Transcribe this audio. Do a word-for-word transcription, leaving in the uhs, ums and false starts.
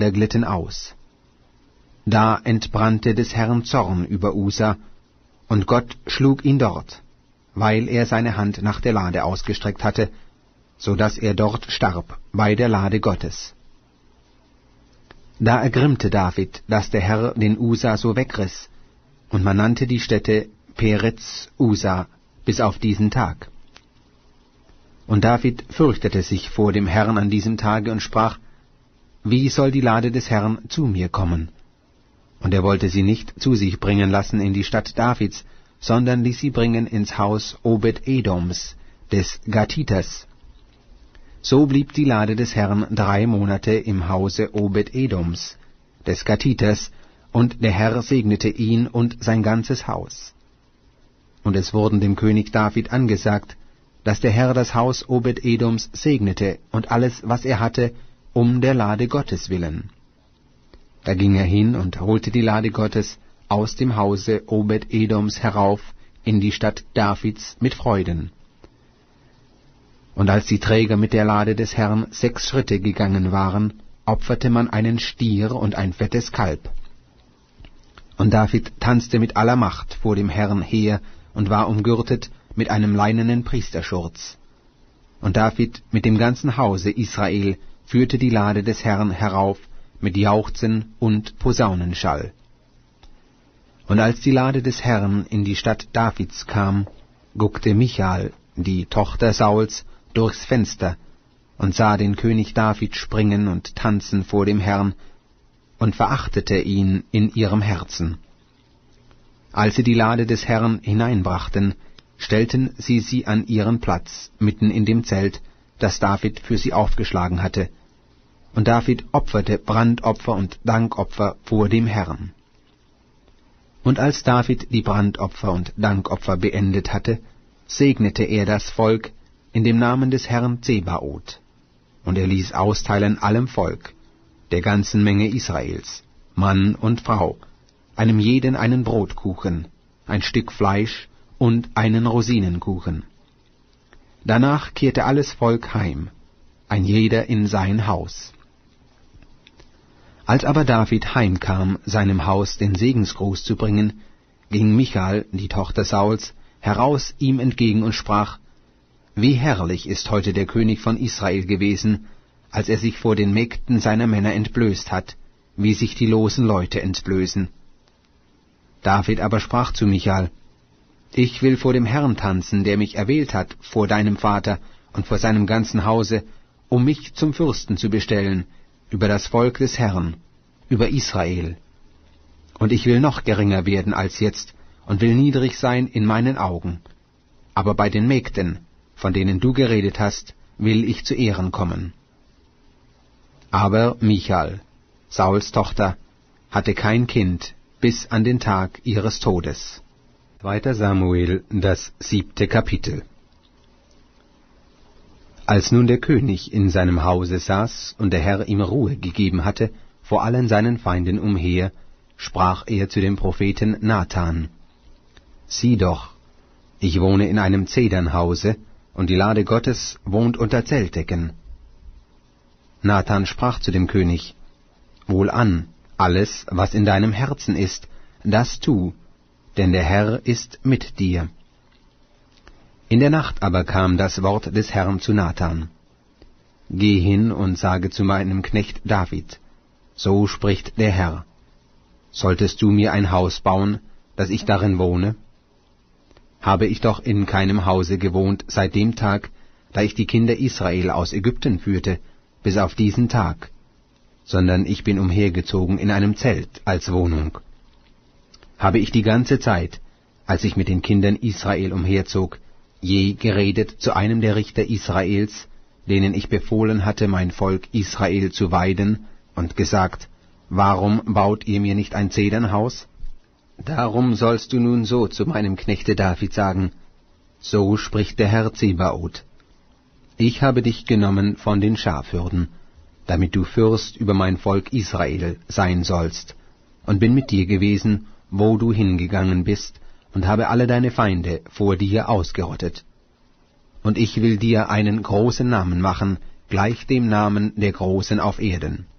Kinder glitten aus. Da entbrannte des Herrn Zorn über Usa, und Gott schlug ihn dort, weil er seine Hand nach der Lade ausgestreckt hatte, so dass er dort starb bei der Lade Gottes. Da ergrimmte David, dass der Herr den Usa so wegriss, und man nannte die Stätte Peretz Usa bis auf diesen Tag. Und David fürchtete sich vor dem Herrn an diesem Tage und sprach: Wie soll die Lade des Herrn zu mir kommen? Und er wollte sie nicht zu sich bringen lassen in die Stadt Davids, sondern ließ sie bringen ins Haus Obed-Edoms, des Gatiters. So blieb die Lade des Herrn drei Monate im Hause Obed-Edoms, des Gatiters, und der Herr segnete ihn und sein ganzes Haus. Und es wurden dem König David angesagt, dass der Herr das Haus Obed-Edoms segnete und alles, was er hatte, um der Lade Gottes willen. Da ging er hin und holte die Lade Gottes aus dem Hause Obed-Edoms herauf in die Stadt Davids mit Freuden. Und als die Träger mit der Lade des Herrn sechs Schritte gegangen waren, opferte man einen Stier und ein fettes Kalb. Und David tanzte mit aller Macht vor dem Herrn her und war umgürtet mit einem leinenen Priesterschurz. Und David mit dem ganzen Hause Israel führte die Lade des Herrn herauf mit Jauchzen und Posaunenschall. Und als die Lade des Herrn in die Stadt Davids kam, guckte Michal, die Tochter Sauls, durchs Fenster und sah den König David springen und tanzen vor dem Herrn und verachtete ihn in ihrem Herzen. Als sie die Lade des Herrn hineinbrachten, stellten sie sie an ihren Platz, mitten in dem Zelt, das David für sie aufgeschlagen hatte. Und David opferte Brandopfer und Dankopfer vor dem Herrn. Und als David die Brandopfer und Dankopfer beendet hatte, segnete er das Volk in dem Namen des Herrn Zebaoth. Und er ließ austeilen allem Volk, der ganzen Menge Israels, Mann und Frau, einem jeden einen Brotkuchen, ein Stück Fleisch und einen Rosinenkuchen. Danach kehrte alles Volk heim, ein jeder in sein Haus. Als aber David heimkam, seinem Haus den Segensgruß zu bringen, ging Michal, die Tochter Sauls, heraus ihm entgegen und sprach: Wie herrlich ist heute der König von Israel gewesen, als er sich vor den Mägden seiner Männer entblößt hat, wie sich die losen Leute entblößen. David aber sprach zu Michal: Ich will vor dem Herrn tanzen, der mich erwählt hat, vor deinem Vater und vor seinem ganzen Hause, um mich zum Fürsten zu bestellen, über das Volk des Herrn, über Israel. Und ich will noch geringer werden als jetzt und will niedrig sein in meinen Augen. Aber bei den Mägden, von denen du geredet hast, will ich zu Ehren kommen. Aber Michal, Sauls Tochter, hatte kein Kind bis an den Tag ihres Todes. zweiter Samuel, das siebte Kapitel. Als nun der König in seinem Hause saß und der Herr ihm Ruhe gegeben hatte, vor allen seinen Feinden umher, sprach er zu dem Propheten Nathan: Sieh doch, ich wohne in einem Zedernhause, und die Lade Gottes wohnt unter Zeltdecken. Nathan sprach zu dem König: Wohlan, alles, was in deinem Herzen ist, das tu, denn der Herr ist mit dir. In der Nacht aber kam das Wort des Herrn zu Nathan: Geh hin und sage zu meinem Knecht David, so spricht der Herr: Solltest du mir ein Haus bauen, dass ich darin wohne? Habe ich doch in keinem Hause gewohnt seit dem Tag, da ich die Kinder Israel aus Ägypten führte, bis auf diesen Tag, sondern ich bin umhergezogen in einem Zelt als Wohnung. Habe ich die ganze Zeit, als ich mit den Kindern Israel umherzog, je geredet zu einem der Richter Israels, denen ich befohlen hatte, mein Volk Israel zu weiden, und gesagt: Warum baut ihr mir nicht ein Zedernhaus? Darum sollst du nun so zu meinem Knechte David sagen: So spricht der Herr Zebaoth: Ich habe dich genommen von den Schafhürden, damit du Fürst über mein Volk Israel sein sollst, und bin mit dir gewesen, wo du hingegangen bist, und habe alle deine Feinde vor dir ausgerottet. Und ich will dir einen großen Namen machen, gleich dem Namen der Großen auf Erden.